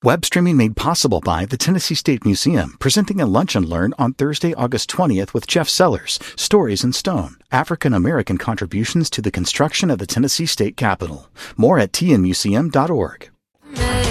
Web streaming made possible by the Tennessee State Museum, presenting a Lunch and Learn on Thursday, August 20th with Jeff Sellers, Stories in Stone, African American Contributions to the Construction of the Tennessee State Capitol. More at tnmuseum.org.